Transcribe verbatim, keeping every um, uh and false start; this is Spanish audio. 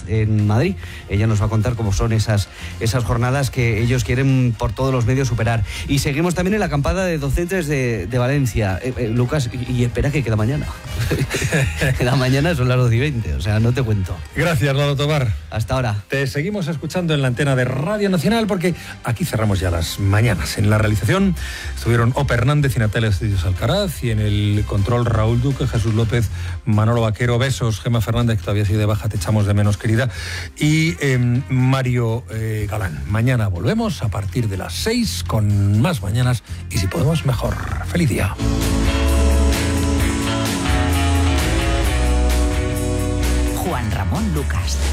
en Madrid. Ella nos va a contar cómo son esas, esas jornadas que ellos quieren por todos los medios superar. Y seguimos también en la acampada de docentes de, de Valencia. Eh, eh, Lucas, y, y espera que queda mañana. Queda mañana, son las doce y veinte, o sea, no te cuento. Gracias, Lalo Tobar. Hasta ahora. Te seguimos escuchando en la antena de Radio Nacional porque aquí cerramos ya las mañanas. En la realización estuvieron Ope Hernández y Natalia Estudios Alcaraz, y en el control Raúl Duque, Jesús López, Manolo Vaquero. Besos, Gemma Fernández, que todavía sigue de baja, te echamos de menos, querida, y eh, Mario eh, Galán. Mañana volvemos a partir de las seis con más mañanas, y si podemos mejor. Feliz día. Juan Ramón Lucas.